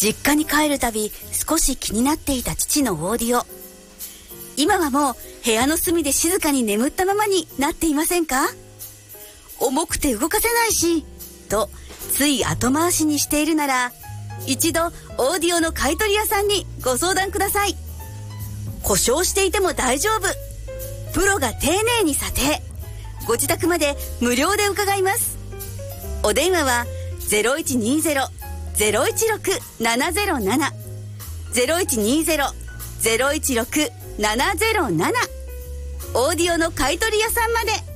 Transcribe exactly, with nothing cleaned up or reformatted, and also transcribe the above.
実家に帰るたび少し気になっていた父のオーディオ。今はもう部屋の隅で静かに眠ったままになっていませんか？重くて動かせないしとつい後回しにしているなら、一度オーディオの買い取り屋さんにご相談ください。故障していても大丈夫。プロが丁寧に査定。ご自宅まで無料で伺います。お電話は ゼロいちにゼロ ゼロいちろく ななゼロなな ゼロいちにゼロ ゼロいちろく ななゼロなな オーディオの買い取り屋さんまで。